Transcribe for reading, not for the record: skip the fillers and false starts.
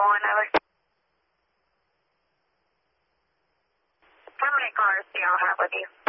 whenever. How many cars do y'all have with you?